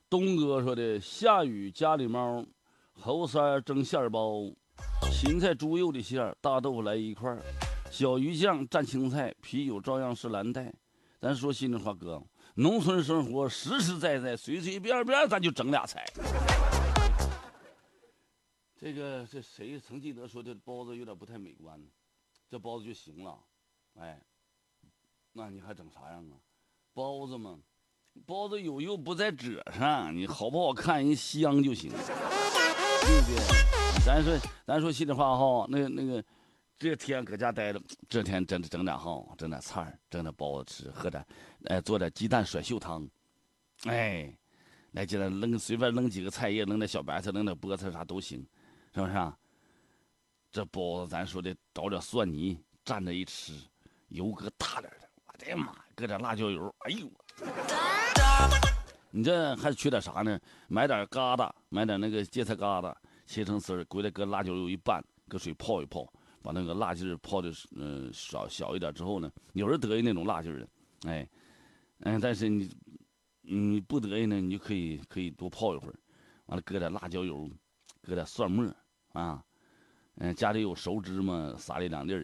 东哥说的下雨家里猫，后三蒸馅儿包，芹菜猪肉的馅儿，大豆腐来一块儿，小鱼酱蘸青菜，啤酒照样是蓝带。咱说心里话，哥，农村生活实实在在，随随便便咱就整俩菜。这谁曾记得说这包子有点不太美观，这包子就行了，哎，那你还整啥样啊？包子嘛，包子有油不在褶上，你好不好看人香就行，对不对？咱说心里话哈，那个，这天搁家待着，这天真的整点哈，整点菜儿，整点包子吃，喝点，做点鸡蛋甩袖汤，哎，来鸡蛋随便扔几个菜叶，扔点小白菜，扔点菠菜啥都行，是不是啊？这包子咱说的找点蒜泥蘸着一吃，油搁大点的，我的妈，搁点辣椒油，哎呦！你这还缺点啥呢？买点疙瘩，买点那个芥菜疙瘩，切成丝儿，回来搁辣椒油一拌，搁水泡一泡，把那个辣劲儿泡的小一点之后呢，有人得意那种辣劲儿的，哎，但是你不得意呢，你就可以多泡一会儿，完了搁点辣椒油，搁点蒜末啊，家里有熟芝麻，撒里两粒儿。